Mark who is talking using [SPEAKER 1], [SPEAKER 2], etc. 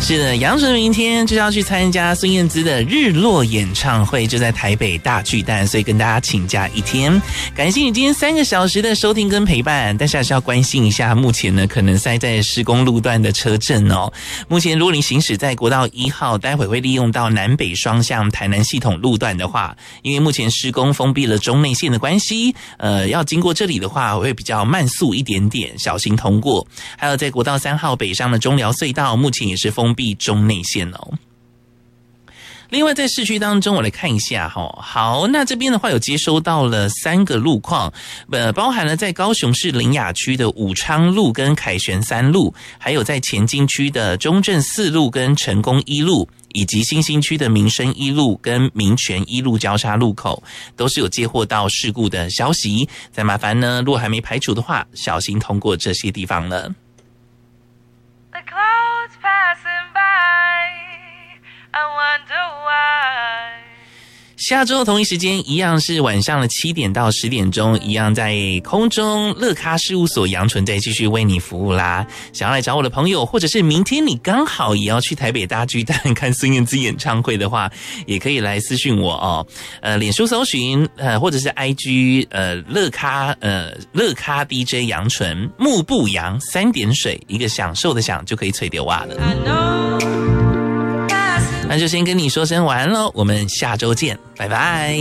[SPEAKER 1] 是的，杨纯明天就要去参加孙燕姿的日落演唱会，就在台北大巨蛋，所以跟大家请假一天。感谢你今天3个小时的收听跟陪伴，但是还是要关心一下目前呢可能塞在施工路段的车阵哦。目前如果你行驶在国道1号，待会会利用到南北双向台南系统路段的话，因为目前施工封闭了中内线的关系，要经过这里的话会比较慢速一点点，小心通过。还有在国道3号北上的中寮隧道，目前也是封闭中内线哦。另外在市区当中我来看一下好，那这边的话有接收到了3个路况，包含了在高雄市苓雅区的武昌路跟凯旋3路，还有在前进区的中正4路跟成功1路，以及新兴区的民生1路跟民权1路交叉路口，都是有接获到事故的消息。再麻烦呢，如果还没排除的话，小心通过这些地方了。The clouds passing by, I wonder why. 下周同一时间一样是晚上的7点到10点钟，一样在空中乐咖事务所杨纯再继续为你服务啦。想要来找我的朋友，或者是明天你刚好也要去台北大巨蛋看孙燕姿演唱会的话，也可以来私讯我哦。脸书搜寻或者是 IG 乐咖 DJ 杨纯，木不扬3点水，一个享受的享就可以吹丢袜了。那就先跟你说声晚安咯，我们下周见，拜拜。